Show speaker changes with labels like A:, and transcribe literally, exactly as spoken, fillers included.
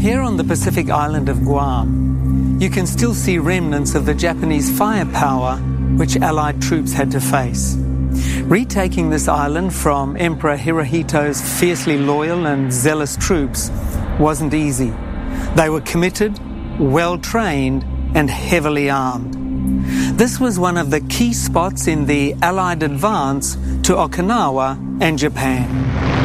A: Here on the Pacific island of Guam, you can still see remnants of the Japanese firepower which Allied troops had to face. Retaking this island from Emperor Hirohito's fiercely loyal and zealous troops wasn't easy. They were committed, well-trained, and heavily armed. This was one of the key spots in the Allied advance to Okinawa and Japan.